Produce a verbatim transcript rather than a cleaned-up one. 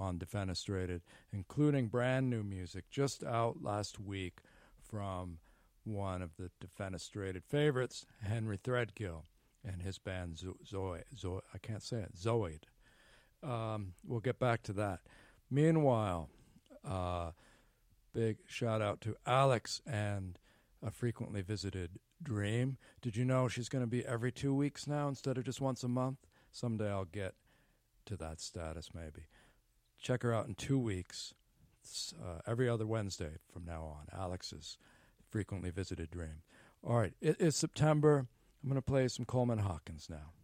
on Defenestrated, including brand new music just out last week from one of the Defenestrated favorites, Henry Threadgill, and his band Zoid. Zoid I can't say it. Zoid. Um, we'll get back to that. Meanwhile, uh, big shout out to Alex and a frequently visited Dream. Did you know she's going to be every two weeks now instead of just once a month? Someday I'll get to that status, maybe. Check her out in two weeks, it's, uh, every other Wednesday from now on. Alex's frequently visited Dream. All right, it is September. I'm going to play some Coleman Hawkins now.